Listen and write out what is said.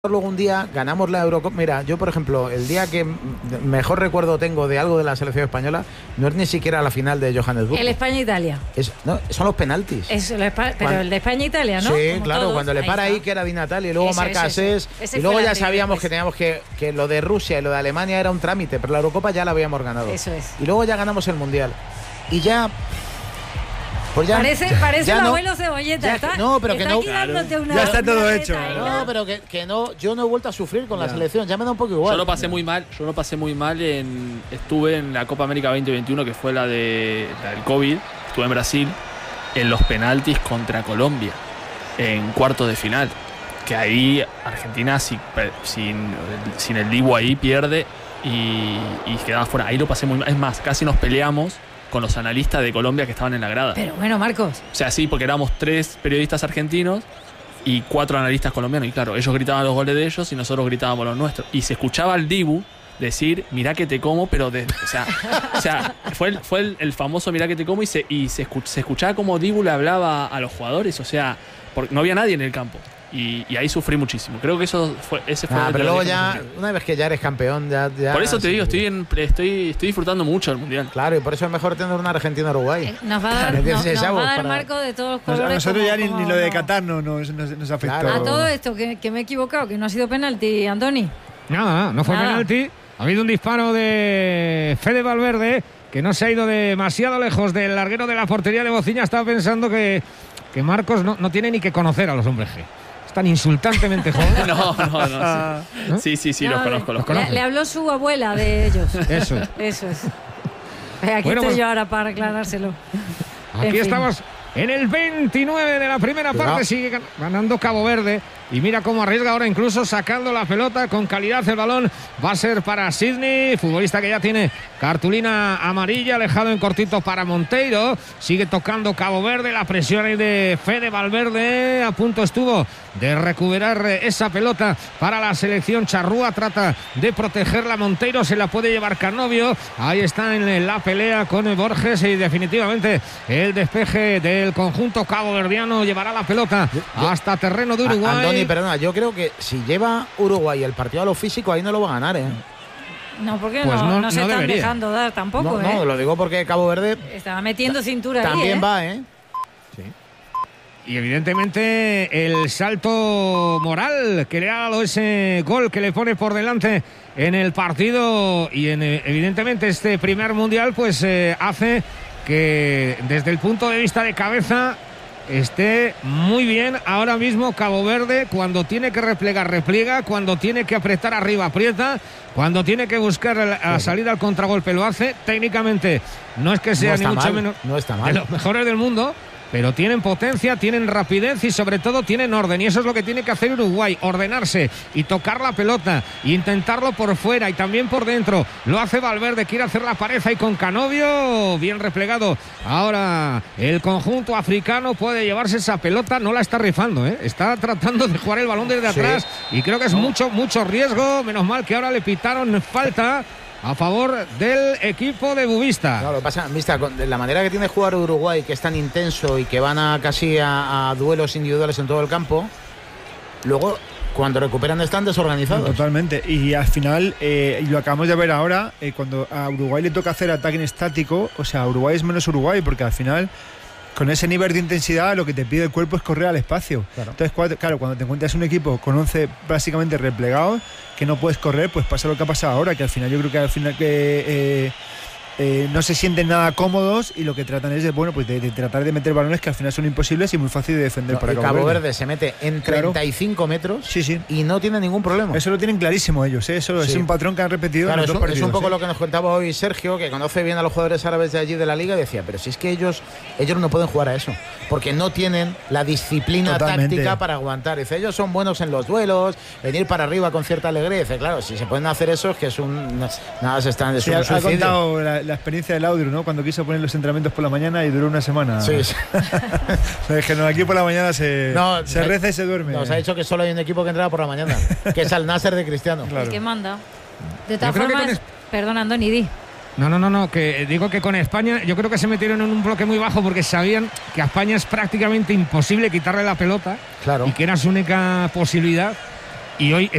Luego un día ganamos la Eurocopa. Mira, yo por ejemplo, el día que mejor recuerdo tengo de algo de la selección española no es ni siquiera la final de Johannesburgo. El España-Italia. No, son los penaltis. Pero el de España-Italia, ¿no? Sí, como claro, todos, cuando le para ahí que era Di Natale y luego marca Sés. Y luego ya sabíamos que teníamos que lo de Rusia y lo de Alemania era un trámite, pero la Eurocopa ya la habíamos ganado. Eso es. Y luego ya ganamos el Mundial. Y ya... Pues ya, parece ya el no, abuelo Cebolleta. Ya, no, pero que no. Claro. Ya está todo hecho. No, pero que no, yo no he vuelto a sufrir con la selección. Ya me da un poco igual. Yo lo pasé muy mal. Estuve en la Copa América 2021, que fue la del COVID. Estuve en Brasil, en los penaltis contra Colombia, en cuartos de final. Que ahí Argentina sin el Dibu ahí pierde y quedaba fuera. Ahí lo pasé muy mal. Es más, casi nos peleamos con los analistas de Colombia que estaban en la grada. Pero bueno, Marcos. O sea, sí, porque éramos 3 periodistas argentinos y 4 analistas colombianos. Y claro, ellos gritaban los goles de ellos y nosotros gritábamos los nuestros. Y se escuchaba al Dibu decir, mirá que te como, pero fue el famoso mirá que te como y se escuchaba como Dibu le hablaba a los jugadores. O sea, porque no había nadie en el campo. Y ahí sufrí muchísimo. Creo que ese fue pero luego ya, una vez que ya eres campeón, ya por eso te digo, estoy disfrutando mucho del Mundial. Claro, y por eso es mejor tener una Argentina-Uruguay. Nos va a dar Marco de todos los colores. A nosotros ya ni lo de Qatar nos afectó. Claro. A todo esto, que me he equivocado, que no ha sido penalti, Antoni. Nada, no fue penalti. Ha habido un disparo de Fede Valverde, que no se ha ido demasiado lejos del larguero de la portería de Bociña. Estaba pensando que Marcos no tiene ni que conocer a los hombres G. Tan insultantemente joven. No. Sí, los conozco. Le habló su abuela de ellos. Eso es. Aquí estoy yo ahora para aclarárselo. Aquí estamos en el 29 de la primera parte. Sigue ganando Cabo Verde. Y mira cómo arriesga ahora, incluso sacando la pelota con calidad. El balón va a ser para Sidney, futbolista que ya tiene cartulina amarilla, alejado en cortito para Monteiro. Sigue tocando Cabo Verde, la presión ahí de Fede Valverde. A punto estuvo de recuperar esa pelota para la selección. Charrúa trata de protegerla. Monteiro se la puede llevar Canovio. Ahí está en la pelea con Borges y definitivamente el despeje del conjunto caboverdiano llevará la pelota hasta terreno de Uruguay. Andoni, perdona, yo creo que si lleva Uruguay el partido a lo físico, ahí no lo va a ganar, ¿eh? No, porque pues no se están debería. dejando dar tampoco, No, lo digo porque Cabo Verde estaba metiendo cintura también ahí, va, ¿eh? Sí. Y evidentemente el salto moral que le ha dado ese gol que le pone por delante en el partido y evidentemente este primer mundial pues hace que desde el punto de vista de cabeza esté muy bien ahora mismo Cabo Verde. Cuando tiene que replegar, repliega. Cuando tiene que apretar arriba, aprieta. Cuando tiene que buscar la salida al contragolpe, lo hace. Técnicamente no es que sea ni mucho menos de los mejores del mundo, pero tienen potencia, tienen rapidez y sobre todo tienen orden, y eso es lo que tiene que hacer Uruguay, ordenarse y tocar la pelota e intentarlo por fuera y también por dentro. Lo hace Valverde, quiere hacer la pared ahí con Canovio, bien replegado. Ahora el conjunto africano puede llevarse esa pelota, no la está rifando, está tratando de jugar el balón desde atrás y creo que es mucho riesgo. Menos mal que ahora le pitaron falta a favor del equipo de Bubista. No, lo que pasa, Mista, con la manera que tiene de jugar Uruguay, que es tan intenso y que van casi a duelos individuales en todo el campo, luego cuando recuperan están desorganizados. Totalmente. Y al final, lo acabamos de ver ahora, cuando a Uruguay le toca hacer ataque en estático, o sea, Uruguay es menos Uruguay, porque al final, con ese nivel de intensidad, lo que te pide el cuerpo es correr al espacio. Claro. Entonces, cuando te encuentras un equipo con 11 básicamente replegados, que no puedes correr, pues pasa lo que ha pasado ahora, que al final yo creo que no se sienten nada cómodos y lo que tratan es de tratar de meter balones que al final son imposibles y muy fácil de defender para Cabo Verde se mete en 35 metros y no tiene ningún problema. Eso lo tienen clarísimo ellos, eso es un patrón que han repetido en los dos partidos. Es un poco lo que nos contaba hoy Sergio, que conoce bien a los jugadores árabes de allí de la liga, y decía, pero si es que ellos no pueden jugar a eso, porque no tienen la disciplina táctica para aguantar. Dice, ellos son buenos en los duelos, venir para arriba con cierta alegría. Dice, claro, si se pueden hacer eso es que es nada, se están de ha contado la experiencia del Audru, ¿no? Cuando quiso poner los entrenamientos por la mañana y duró una semana. Sí. Que no, aquí por la mañana se reza y se duerme. Nos ha dicho que solo hay un equipo que entrena por la mañana, que es Al Nasser de Cristiano. Claro. El que manda. De todas formas, perdona, Andoni, di. No, que digo que con España yo creo que se metieron en un bloque muy bajo porque sabían que a España es prácticamente imposible quitarle la pelota, y que era su única posibilidad. y hoy